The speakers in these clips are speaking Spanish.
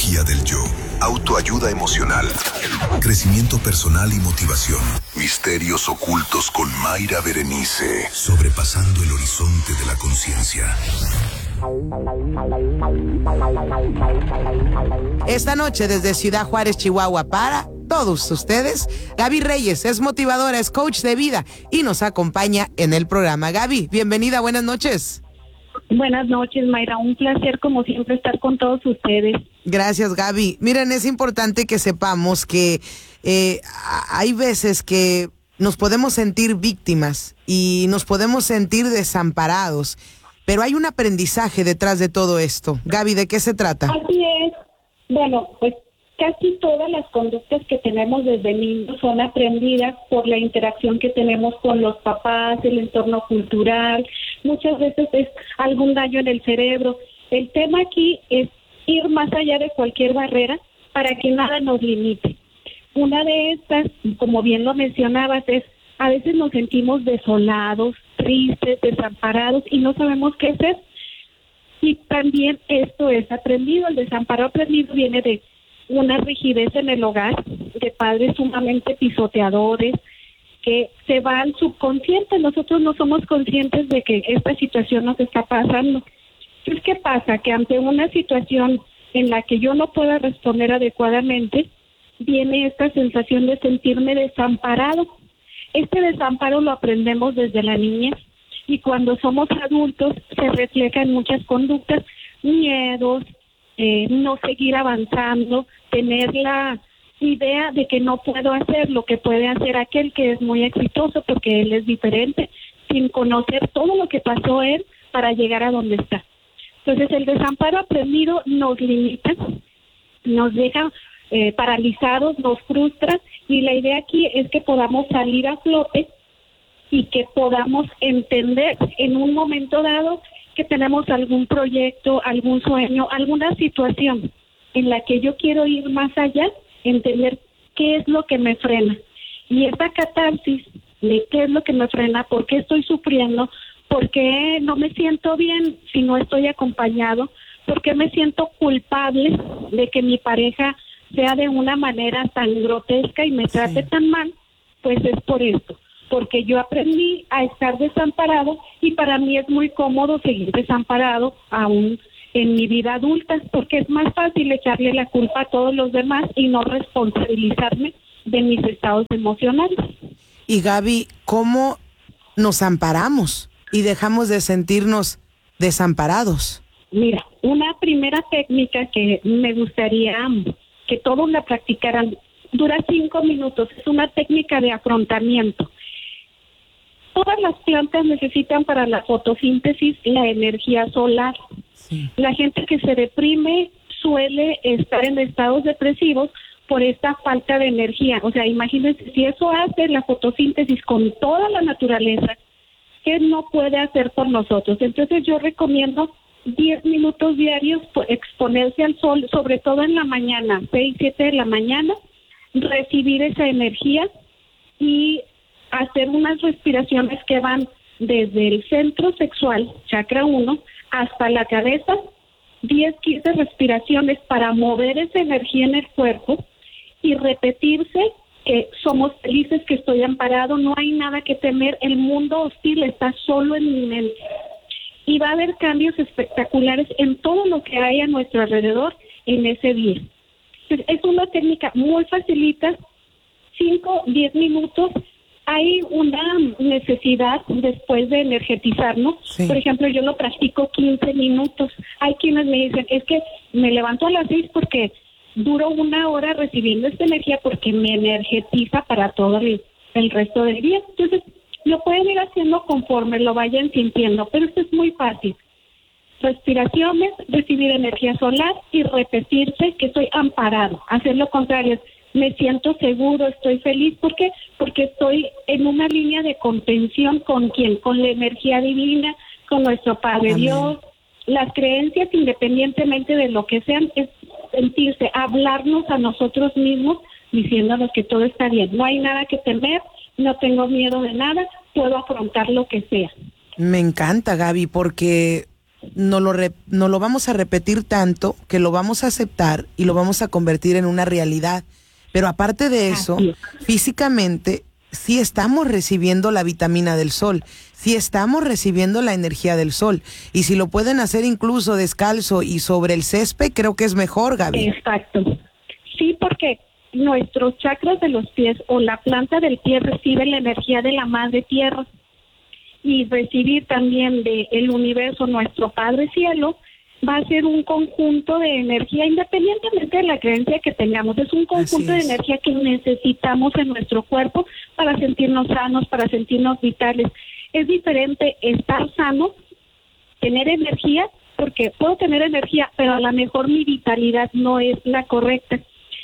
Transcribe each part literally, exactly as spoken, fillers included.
Psicología del yo, autoayuda emocional, crecimiento personal y motivación. Misterios ocultos con Mayra Berenice, sobrepasando el horizonte de la conciencia. Esta noche desde Ciudad Juárez, Chihuahua, para todos ustedes, Gaby Reyes es motivadora, es coach de vida y nos acompaña en el programa. Gaby, bienvenida, buenas noches. Buenas noches, Mayra, un placer como siempre estar con todos ustedes. Gracias, Gaby. Miren, es importante que sepamos que eh, hay veces que nos podemos sentir víctimas y nos podemos sentir desamparados, pero hay un aprendizaje detrás de todo esto. Gaby, ¿de qué se trata? Así es. Bueno, pues casi todas las conductas que tenemos desde niños son aprendidas por la interacción que tenemos con los papás, el entorno cultural. Muchas veces es algún daño en el cerebro. El tema aquí es ir más allá de cualquier barrera para que nada nos limite. Una de estas, como bien lo mencionabas, es a veces nos sentimos desolados, tristes, desamparados y no sabemos qué hacer. Y también esto es aprendido. El desamparo aprendido viene de una rigidez en el hogar, de padres sumamente pisoteadores, que se va al subconsciente. Nosotros no somos conscientes de que esta situación nos está pasando. Entonces, ¿qué pasa? Que ante una situación en la que yo no pueda responder adecuadamente, viene esta sensación de sentirme desamparado. Este desamparo lo aprendemos desde la niñez y cuando somos adultos se refleja en muchas conductas, miedos, eh, no seguir avanzando, tener la idea de que no puedo hacer lo que puede hacer aquel que es muy exitoso porque él es diferente, sin conocer todo lo que pasó él para llegar a donde está. Entonces el desamparo aprendido nos limita, nos deja eh, paralizados, nos frustra y la idea aquí es que podamos salir a flote y que podamos entender en un momento dado que tenemos algún proyecto, algún sueño, alguna situación en la que yo quiero ir más allá, entender qué es lo que me frena. Y esta catarsis de qué es lo que me frena, por qué estoy sufriendo, por qué no me siento bien si no estoy acompañado, por qué me siento culpable de que mi pareja sea de una manera tan grotesca y me trate sí. tan mal, pues es por esto. Porque yo aprendí a estar desamparado y para mí es muy cómodo seguir desamparado aún en mi vida adulta, porque es más fácil echarle la culpa a todos los demás y no responsabilizarme de mis estados emocionales. Y Gaby, ¿cómo nos amparamos y dejamos de sentirnos desamparados? Mira, una primera técnica que me gustaría que todos la practicaran, dura cinco minutos, es una técnica de afrontamiento. Todas las plantas necesitan para la fotosíntesis la energía solar. Sí. La gente que se deprime suele estar en estados depresivos por esta falta de energía. O sea, imagínense, si eso hace la fotosíntesis con toda la naturaleza, ¿qué no puede hacer por nosotros? Entonces yo recomiendo diez minutos diarios exponerse al sol, sobre todo en la mañana, seis, siete de la mañana, recibir esa energía y hacer unas respiraciones que van desde el centro sexual, chakra uno, hasta la cabeza, diez, quince respiraciones para mover esa energía en el cuerpo y repetirse que somos felices, que estoy amparado, no hay nada que temer, el mundo hostil está solo en mi mente. Y va a haber cambios espectaculares en todo lo que hay a nuestro alrededor en ese día. Es una técnica muy facilita, cinco, diez minutos. Hay una necesidad después de energetizarnos. Sí. Por ejemplo, yo lo practico quince minutos. Hay quienes me dicen, es que me levanto a las seis porque duro una hora recibiendo esta energía porque me energetiza para todo el, el resto del día. Entonces, lo pueden ir haciendo conforme lo vayan sintiendo, pero esto es muy fácil. Respiraciones, recibir energía solar y repetirse que estoy amparado. Hacer lo contrario, me siento seguro, estoy feliz. ¿Por qué? Porque estoy en una línea de contención con quién, con la energía divina, con nuestro Padre Amén. Dios. Las creencias, independientemente de lo que sean, es sentirse, hablarnos a nosotros mismos, diciéndonos que todo está bien. No hay nada que temer, no tengo miedo de nada, puedo afrontar lo que sea. Me encanta, Gaby, porque no lo, re, no lo vamos a repetir tanto que lo vamos a aceptar y lo vamos a convertir en una realidad. Pero aparte de eso, físicamente sí estamos recibiendo la vitamina del sol, sí estamos recibiendo la energía del sol. Y si lo pueden hacer incluso descalzo y sobre el césped, creo que es mejor, Gaby. Exacto. Sí, porque nuestros chakras de los pies o la planta del pie recibe la energía de la madre tierra, y recibir también del universo, nuestro Padre Cielo, va a ser un conjunto de energía, independientemente de la creencia que tengamos. Es un conjunto de energía que necesitamos en nuestro cuerpo para sentirnos sanos, para sentirnos vitales. Es diferente estar sano, tener energía, porque puedo tener energía, pero a lo mejor mi vitalidad no es la correcta.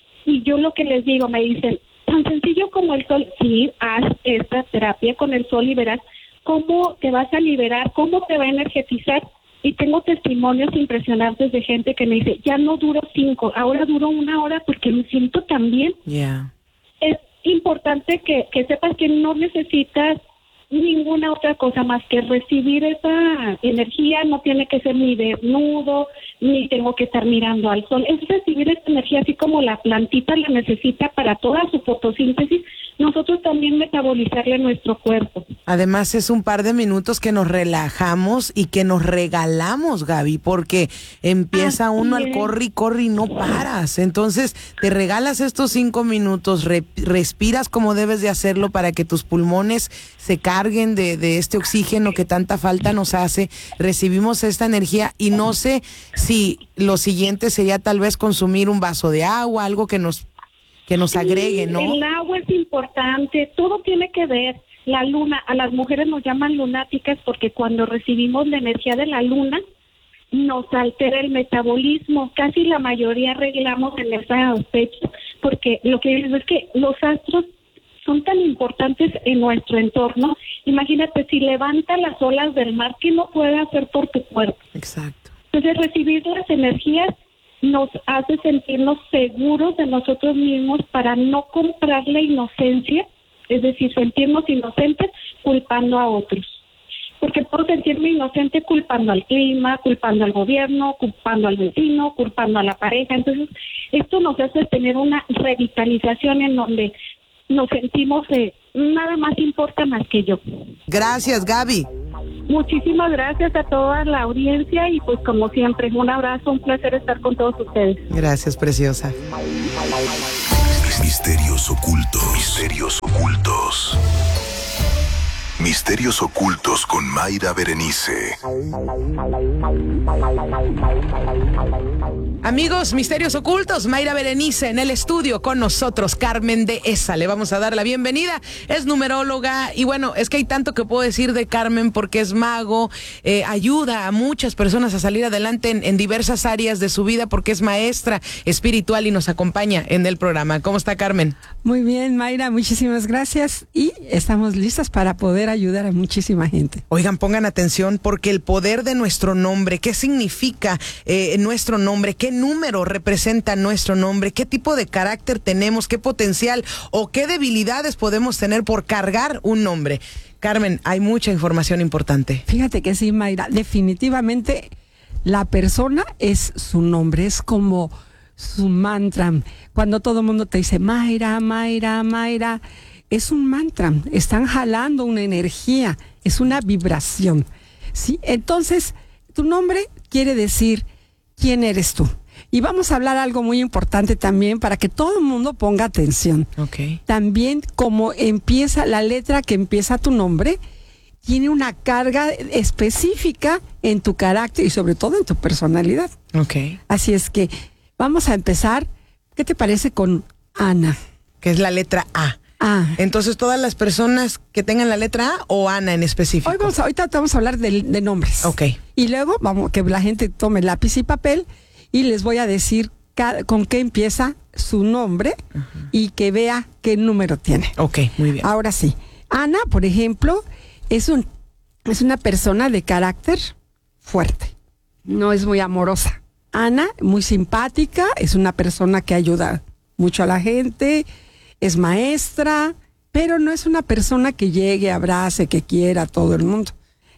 Y yo lo que les digo, me dicen, tan sencillo como el sol, sí, haz esta terapia con el sol y verás cómo te vas a liberar, cómo te va a energetizar. Y tengo testimonios impresionantes de gente que me dice, ya no duro cinco, ahora duro una hora porque me siento tan bien. Yeah. Es importante que, que sepas que no necesitas ninguna otra cosa más que recibir esa energía. No tiene que ser ni desnudo, ni tengo que estar mirando al sol. Es recibir esa energía así como la plantita la necesita para toda su fotosíntesis, nosotros también metabolizarle nuestro cuerpo. Además es un par de minutos que nos relajamos y que nos regalamos, Gaby, porque empieza Así uno es. al corre y corre y no paras. Entonces te regalas estos cinco minutos, re, respiras como debes de hacerlo para que tus pulmones se carguen de, de este oxígeno que tanta falta nos hace. Recibimos esta energía y no sé si lo siguiente sería tal vez consumir un vaso de agua, algo que nos que nos sí, agregue, ¿no? El agua es importante, todo tiene que ver. La luna, a las mujeres nos llaman lunáticas porque cuando recibimos la energía de la luna, nos altera el metabolismo. Casi la mayoría arreglamos en esa fecha, porque lo que digo es que los astros son tan importantes en nuestro entorno. Imagínate, si levanta las olas del mar, ¿qué no puede hacer por tu cuerpo? Exacto. Entonces, recibir las energías nos hace sentirnos seguros de nosotros mismos para no comprar la inocencia, es decir, sentirnos inocentes culpando a otros. Porque puedo sentirme inocente culpando al clima, culpando al gobierno, culpando al vecino, culpando a la pareja. Entonces, esto nos hace tener una revitalización en donde nos sentimos de nada más importa más que yo. Gracias, Gaby. Muchísimas gracias a toda la audiencia y pues como siempre, un abrazo, un placer estar con todos ustedes. Gracias, preciosa. Misterios ocultos. Misterios ocultos. Misterios ocultos con Mayra Berenice. Amigos, Misterios Ocultos, Mayra Berenice en el estudio con nosotros, Carmen Dehesa. Le vamos a dar la bienvenida, es numeróloga y bueno, es que hay tanto que puedo decir de Carmen porque es mago, eh, ayuda a muchas personas a salir adelante en, en diversas áreas de su vida porque es maestra espiritual y nos acompaña en el programa. ¿Cómo está, Carmen? Muy bien, Mayra, muchísimas gracias y estamos listas para poder ayudar a muchísima gente. Oigan, pongan atención porque el poder de nuestro nombre, ¿qué significa eh, nuestro nombre? ¿Qué número representa nuestro nombre? ¿Qué tipo de carácter tenemos? ¿Qué potencial o qué debilidades podemos tener por cargar un nombre? Carmen, hay mucha información importante. Fíjate que sí, Mayra, definitivamente la persona es su nombre, es como su mantra. Cuando todo el mundo te dice Mayra, Mayra, Mayra, es un mantra, están jalando una energía, es una vibración, ¿sí? Entonces, tu nombre quiere decir quién eres tú. Y vamos a hablar algo muy importante también para que todo el mundo ponga atención. Okay. También como empieza la letra que empieza tu nombre, tiene una carga específica en tu carácter y sobre todo en tu personalidad. Okay. Así es que vamos a empezar, ¿qué te parece con Ana? Que es la letra A. Ah. Entonces, todas las personas que tengan la letra A o Ana en específico. Hoy vamos a, ahorita vamos a hablar de, de nombres. Ok. Y luego vamos que la gente tome lápiz y papel y les voy a decir cada, con qué empieza su nombre uh-huh. y que vea qué número tiene. Ok, muy bien. Ahora sí. Ana, por ejemplo, es un es una persona de carácter fuerte. No es muy amorosa. Ana, muy simpática, es una persona que ayuda mucho a la gente. Es maestra, pero no es una persona que llegue, abrace, que quiera a todo el mundo.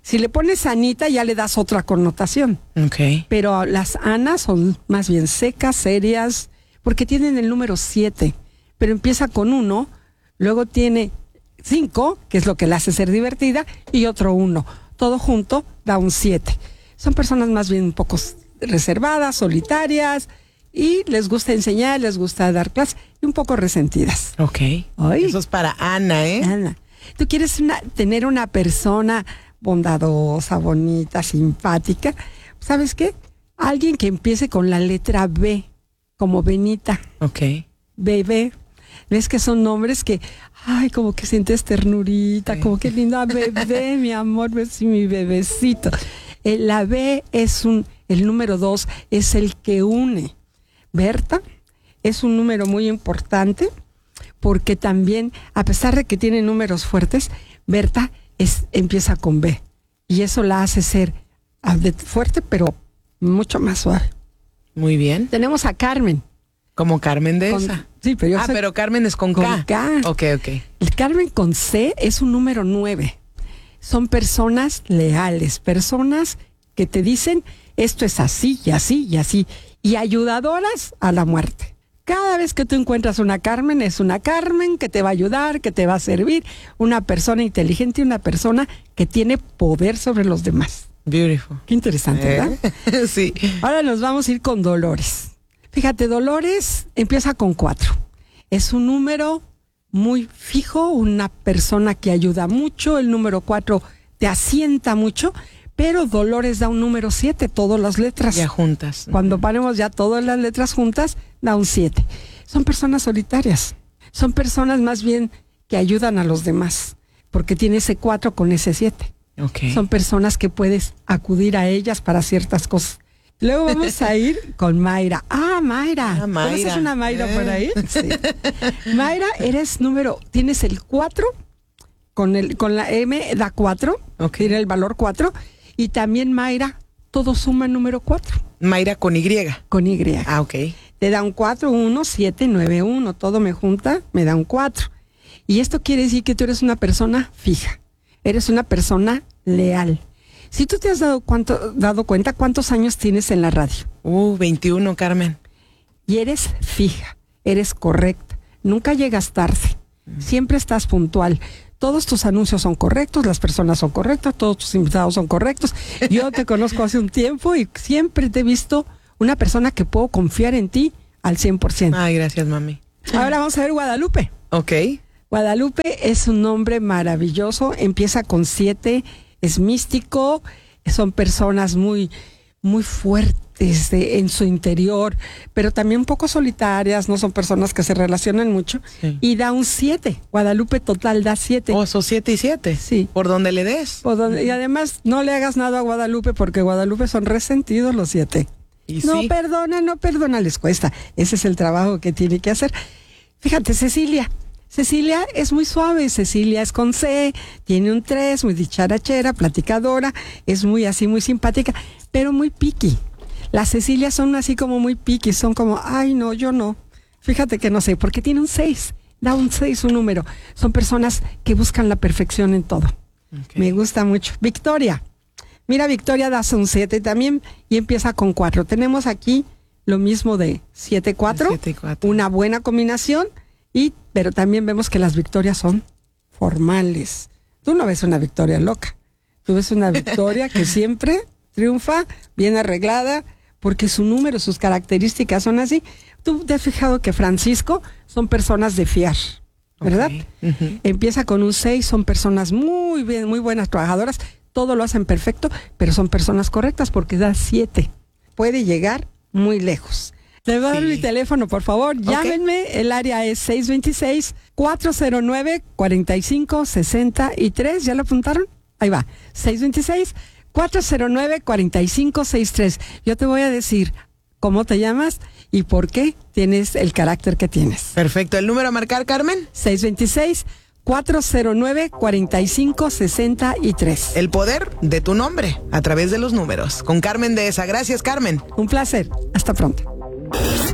Si le pones Anita, ya le das otra connotación. Ok. Pero las Anas son más bien secas, serias, porque tienen el número siete. Pero empieza con uno, luego tiene cinco, que es lo que la hace ser divertida, y otro uno. Todo junto da un siete. Son personas más bien un poco reservadas, solitarias, y les gusta enseñar, les gusta dar clases, y un poco resentidas. Ok. Ay. Eso es para Ana, ¿eh? Ana, tú quieres una, tener una persona bondadosa, bonita, simpática. ¿Sabes qué? Alguien que empiece con la letra B, como Benita. Ok. Bebé. ¿Ves que son nombres que, ay, como que sientes ternurita, Sí. como que linda bebé, mi amor, ves mi bebecito? Eh, la B es un, el número dos es el que une. Berta es un número muy importante porque también, a pesar de que tiene números fuertes, Berta es, empieza con B. Y eso la hace ser ah, de- fuerte, pero mucho más suave. Muy bien. Tenemos a Carmen. Como Carmen de Con- esa. sí, pero yo Ah, soy- pero Carmen es con, con K. K. Ok, ok. El Carmen con C es un número nueve. Son personas leales, personas que te dicen esto es así y así y así, y ayudadoras a la muerte. Cada vez que tú encuentras una Carmen, es una Carmen que te va a ayudar, que te va a servir, una persona inteligente y una persona que tiene poder sobre los demás. Beautiful. Qué interesante, ¿verdad? ¿Eh? Sí. Ahora nos vamos a ir con Dolores. Fíjate, Dolores empieza con cuatro. Es un número muy fijo, una persona que ayuda mucho. El número cuatro te asienta mucho, pero Dolores da un número siete, todas las letras. Ya juntas. Cuando ponemos ya todas las letras juntas, da un siete. Son personas solitarias. Son personas más bien que ayudan a los demás, porque tiene ese cuatro con ese siete. Ok. Son personas que puedes acudir a ellas para ciertas cosas. Luego vamos a ir con Mayra. Ah, Mayra. Ah, Mayra. ¿Conoces una Mayra Eh. por ahí? Sí. Mayra, eres número, tienes el cuatro, con, el, con la M da cuatro, Ok. tiene el valor cuatro, y también Mayra, todo suma el número cuatro, Mayra con Y. con Y. Ah, ok. Te da un cuatro, uno, siete, nueve, uno. Todo me junta, me da un cuatro. Y esto quiere decir que tú eres una persona fija. Eres una persona leal. Si tú te has dado, cuánto, dado cuenta cuántos años tienes en la radio Uh, veintiuno, Carmen. y eres fija, eres correcta, nunca llegas tarde, siempre estás puntual. Todos tus anuncios son correctos, las personas son correctas, todos tus invitados son correctos. Yo te conozco hace un tiempo y siempre te he visto una persona que puedo confiar en ti al cien por ciento. Ay, gracias, mami. Ahora vamos a ver Guadalupe. Ok. Guadalupe es un nombre maravilloso, empieza con siete, es místico, son personas muy, muy fuertes de- en su interior, pero también un poco solitarias, no son personas que se relacionan mucho, Sí. y da un siete. Guadalupe total da siete. Oh, son siete y siete. Sí. Por donde le des. Por donde- y además no le hagas nada a Guadalupe porque Guadalupe son resentidos los siete. Y No sí. perdona, no perdona, les cuesta. Ese es el trabajo que tiene que hacer. Fíjate, Cecilia. Cecilia es muy suave, Cecilia es con C, tiene un tres, muy dicharachera, platicadora, es muy así, muy simpática, pero muy piqui. Las Cecilias son así como muy piqui, son como, ay no, yo no. Fíjate que no sé, porque tiene un seis, da un seis un número. Son personas que buscan la perfección en todo. Ok. Me gusta mucho. Victoria. Mira, Victoria da un siete también y empieza con cuatro. Tenemos aquí lo mismo de siete cuatro, siete y cuatro. una buena combinación, y pero también vemos que las victorias son formales. Tú no ves una victoria loca. Tú ves una victoria que siempre triunfa, bien arreglada, porque su número, sus características son así. Tú te has fijado que Francisco son personas de fiar, ¿verdad? Ok. Ujú. Empieza con un seis, son personas muy bien, muy buenas trabajadoras, todo lo hacen perfecto, pero son personas correctas porque da siete. Puede llegar muy lejos. Le voy a dar Sí. mi teléfono, por favor. Llámenme. El área es seis dos seis, cuatro cero nueve, cuatro cinco seis tres. ¿Ya lo apuntaron? Ahí va. seis dos seis, cuatro cero nueve, cuatro cinco seis tres. Yo te voy a decir cómo te llamas y por qué tienes el carácter que tienes. Perfecto. ¿El número a marcar, Carmen? seis dos seis, cuatro cero nueve, cuatro cinco seis tres. El poder de tu nombre a través de los números. Con Carmen de esa. Gracias, Carmen. Un placer. Hasta pronto.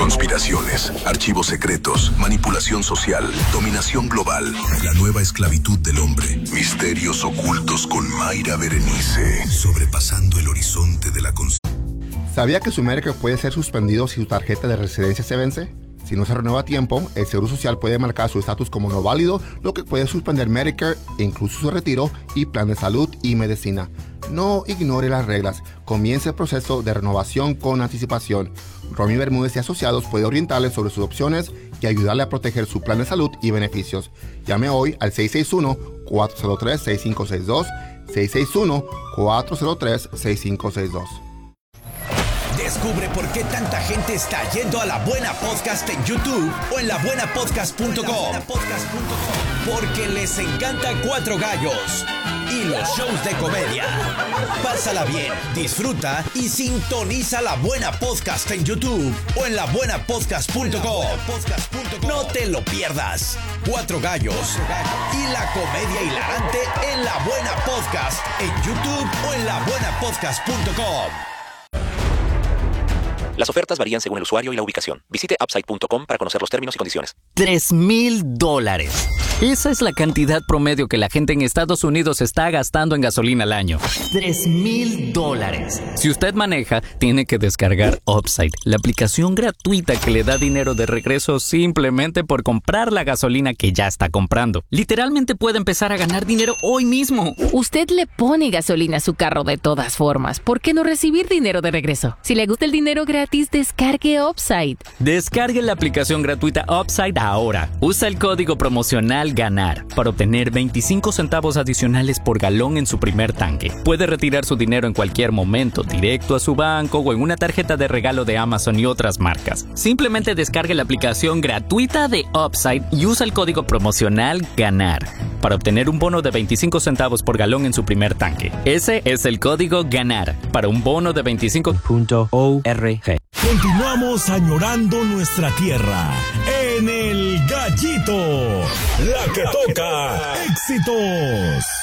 Conspiraciones, archivos secretos, manipulación social, dominación global, la nueva esclavitud del hombre, misterios ocultos con Mayra Berenice, sobrepasando el horizonte de la conciencia. ¿Sabía que su Medicare puede ser suspendido si su tarjeta de residencia se vence? Si no se renueva a tiempo, el Seguro Social puede marcar su estatus como no válido, lo que puede suspender Medicare, incluso su retiro y plan de salud y medicina. No ignore las reglas. Comience el proceso de renovación con anticipación. Romy Bermúdez y Asociados puede orientarle sobre sus opciones y ayudarle a proteger su plan de salud y beneficios. Llame hoy al seis seis uno, cuatro cero tres, seis cinco seis dos, seis seis uno, cuatro cero tres, seis cinco seis dos. Descubre por qué tanta gente está yendo a La Buena Podcast en YouTube o en la buena podcast punto com. Porque les encanta Cuatro Gallos y los shows de comedia. Pásala bien, disfruta y sintoniza La Buena Podcast en YouTube o en la buena podcast punto com. No te lo pierdas. Cuatro Gallos y la comedia hilarante en La Buena Podcast en YouTube o en la buena podcast punto com. Las ofertas varían según el usuario y la ubicación. Visite upside punto com para conocer los términos y condiciones. Tres mil dólares. Esa es la cantidad promedio que la gente en Estados Unidos está gastando en gasolina al año. Tres mil dólares. Si usted maneja, tiene que descargar Upside, la aplicación gratuita que le da dinero de regreso simplemente por comprar la gasolina que ya está comprando. Literalmente puede empezar a ganar dinero hoy mismo. Usted le pone gasolina a su carro de todas formas. ¿Por qué no recibir dinero de regreso? Si le gusta el dinero gratis, descargue Upside. Descargue la aplicación gratuita Upside ahora. Usa el código promocional GANAR para obtener veinticinco centavos adicionales por galón en su primer tanque. Puede retirar su dinero en cualquier momento, directo a su banco o en una tarjeta de regalo de Amazon y otras marcas. Simplemente descargue la aplicación gratuita de Upside y usa el código promocional GANAR para obtener un bono de veinticinco centavos por galón en su primer tanque. Ese es el código GANAR para un bono de veinticinco punto org. Continuamos añorando nuestra tierra en El Gallito, la que toca éxitos.